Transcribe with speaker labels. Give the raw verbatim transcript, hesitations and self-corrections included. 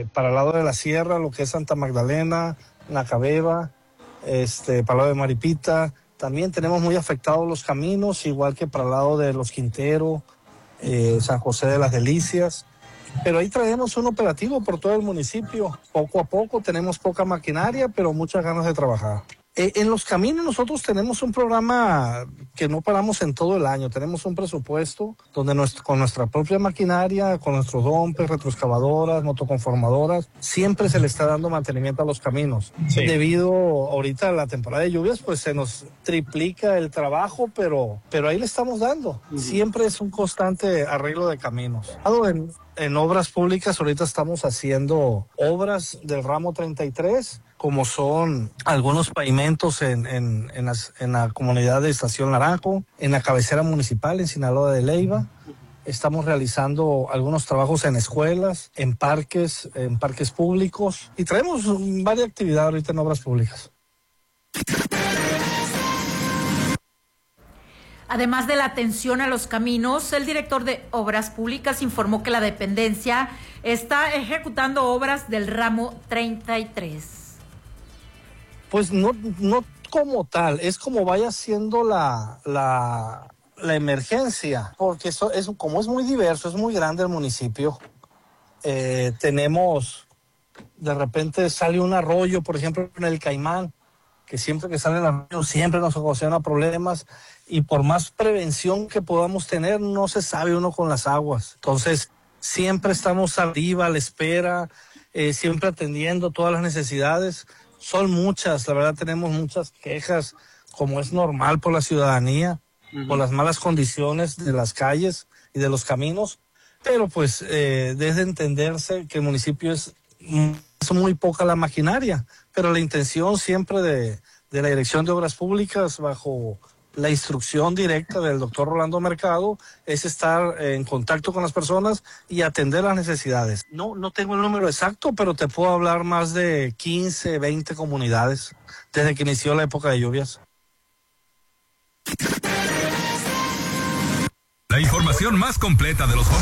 Speaker 1: para el lado de la sierra, lo que es Santa Magdalena, Nacabeba, este, para el lado de Maripita. También tenemos muy afectados los caminos, igual que para el lado de Los Quinteros, eh, San José de las Delicias. Pero ahí traemos un operativo por todo el municipio. Poco a poco tenemos poca maquinaria, pero muchas ganas de trabajar. Eh, en los caminos nosotros tenemos un programa que no paramos en todo el año. Tenemos un presupuesto donde nuestro, con nuestra propia maquinaria, con nuestros dompes, retroexcavadoras, motoconformadoras, siempre se le está dando mantenimiento a los caminos. Sí. Debido ahorita a la temporada de lluvias, pues se nos triplica el trabajo, pero, pero ahí le estamos dando. Uh-huh. Siempre es un constante arreglo de caminos. En, en obras públicas ahorita estamos haciendo obras del ramo treinta y tres, como son algunos pavimentos en, en, en, las, en la comunidad de Estación Naranjo, en la cabecera municipal, en Sinaloa de Leyva. Estamos realizando algunos trabajos en escuelas, en parques, en parques públicos, y traemos varias actividades ahorita en obras públicas.
Speaker 2: Además de la atención a los caminos, el director de Obras Públicas informó que la dependencia está ejecutando obras del ramo treinta y tres.
Speaker 1: Pues no, no como tal, es como vaya siendo la, la, la emergencia, porque eso es, como es muy diverso, es muy grande el municipio. Eh, tenemos, de repente sale un arroyo, por ejemplo, en el Caimán, que siempre que sale el arroyo siempre nos ocasiona problemas, y por más prevención que podamos tener, no se sabe uno con las aguas. Entonces, siempre estamos arriba, a la espera, eh, siempre atendiendo todas las necesidades. Son muchas, la verdad tenemos muchas quejas, como es normal por la ciudadanía, uh-huh. por las malas condiciones de las calles y de los caminos, pero pues eh, desde entenderse que el municipio es, es muy poca la maquinaria, pero la intención siempre de, de la Dirección de Obras Públicas, bajo la instrucción directa del doctor Rolando Mercado, es estar en contacto con las personas y atender las necesidades. No, no tengo el número exacto, pero te puedo hablar más de quince, veinte comunidades desde que inició la época de lluvias.
Speaker 3: La información más completa de los